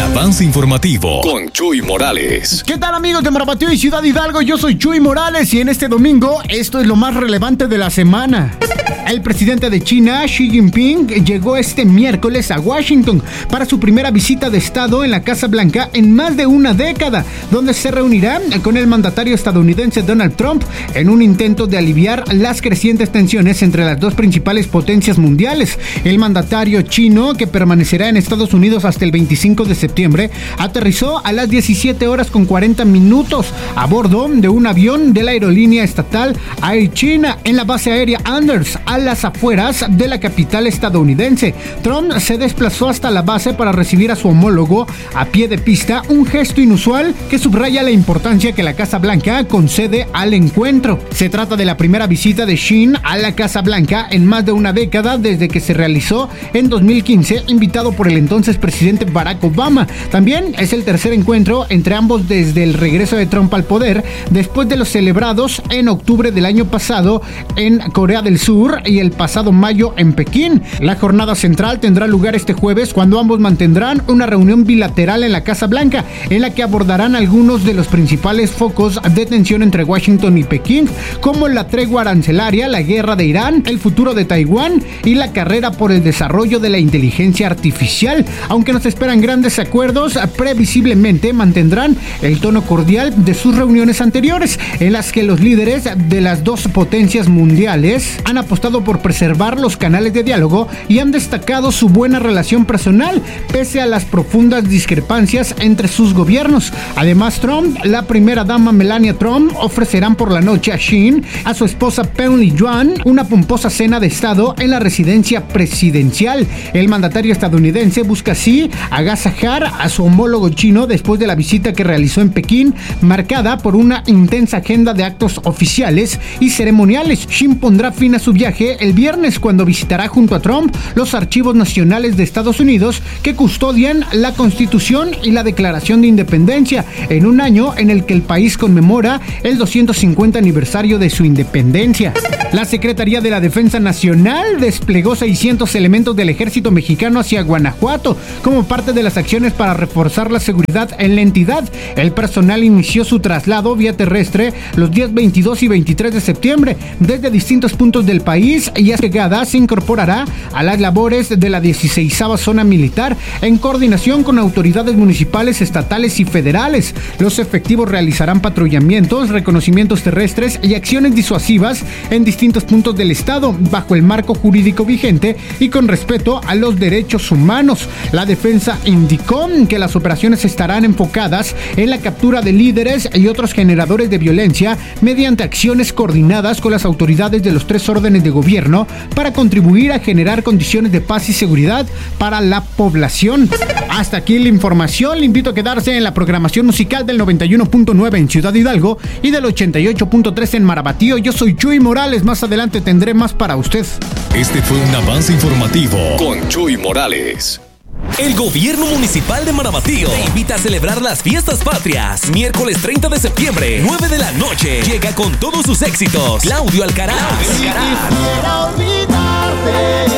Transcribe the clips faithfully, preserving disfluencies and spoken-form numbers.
avance informativo con Chuy Morales. ¿Qué tal, amigos de Marabatío y Ciudad Hidalgo? Yo soy Chuy Morales y en este domingo esto es lo más relevante de la semana. El presidente de China, Xi Jinping, llegó este miércoles a Washington para su primera visita de Estado en la Casa Blanca en más de una década, donde se reunirá con el mandatario estadounidense Donald Trump en un intento de aliviar las crecientes tensiones entre las dos principales potencias mundiales. El mandatario chino, que permanecerá en Estados Unidos hasta el veinticinco de septiembre, aterrizó a las diecisiete horas con cuarenta minutos a bordo de un avión de la aerolínea estatal Air China en la base aérea Anders, a las afueras de la capital estadounidense. Trump se desplazó hasta la base para recibir a su homólogo a pie de pista, un gesto inusual que subraya la importancia que la Casa Blanca concede al encuentro. Se trata de la primera visita de Xi a la Casa Blanca en más de una década desde que se realizó en dos mil quince, invitado por el entonces presidente Barack Obama. También es el tercer encuentro entre ambos desde el regreso de Trump al poder, después de los celebrados en octubre del año pasado en Corea del Sur y el pasado mayo en Pekín. La jornada central tendrá lugar este jueves, cuando ambos mantendrán una reunión bilateral en la Casa Blanca, en la que abordarán algunos de los principales focos de tensión entre Washington y Pekín, como la tregua arancelaria, la guerra de Irán, el futuro de Taiwán y la carrera por el desarrollo de la inteligencia artificial. Aunque nos esperan grandes acuerdos, previsiblemente mantendrán el tono cordial de sus reuniones anteriores, en las que los líderes de las dos potencias mundiales han apostado por preservar los canales de diálogo y han destacado su buena relación personal, pese a las profundas discrepancias entre sus gobiernos. Además, Trump, la primera dama Melania Trump, ofrecerán por la noche a Xi, a su esposa Peng Liyuan, una pomposa cena de estado en la residencia presidencial. El mandatario estadounidense busca así agasajar a su homólogo chino después de la visita que realizó en Pekín, marcada por una intensa agenda de actos oficiales y ceremoniales. Xi pondrá fin a su viaje el viernes, cuando visitará junto a Trump los archivos nacionales de Estados Unidos que custodian la Constitución y la Declaración de Independencia, en un año en el que el país conmemora el doscientos cincuenta aniversario de su independencia. La Secretaría de la Defensa Nacional desplegó seiscientos elementos del ejército mexicano hacia Guanajuato como parte de las acciones para reforzar la seguridad en la entidad. El personal inició su traslado vía terrestre los días veintidós y veintitrés de septiembre desde distintos puntos del país, y a llegada se incorporará a las labores de la dieciseisava Zona Militar en coordinación con autoridades municipales, estatales y federales. Los efectivos realizarán patrullamientos, reconocimientos terrestres y acciones disuasivas en distintos puntos del estado, bajo el marco jurídico vigente y con respeto a los derechos humanos. La defensa indicó que las operaciones estarán enfocadas en la captura de líderes y otros generadores de violencia mediante acciones coordinadas con las autoridades de los tres órdenes de gobierno para contribuir a generar condiciones de paz y seguridad para la población. Hasta aquí la información. Le invito a quedarse en la programación musical del noventa y uno punto nueve en Ciudad Hidalgo y del ochenta y ocho punto tres en Marabatío. Yo soy Chuy Morales. Más adelante tendré más para usted. Este fue un avance informativo con Chuy Morales. El gobierno municipal de Marabatío te invita a celebrar las fiestas patrias. Miércoles treinta de septiembre, nueve de la noche. Llega con todos sus éxitos Claudio Alcaraz. Claudio Alcaraz. Quisiera olvidarte,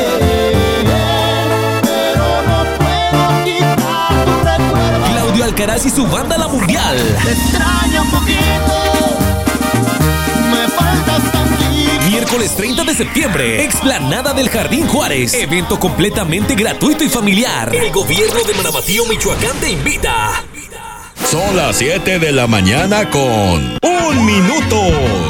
pero no puedo quitar tu recuerdo. Claudio Alcaraz y su banda La Mundial. Te extraño un poquito, me faltas tantito. Miércoles treinta de septiembre, explanada del Jardín Juárez. Evento completamente gratuito y familiar. El gobierno de Marabatío, Michoacán te invita. Son las siete de la mañana con un minuto.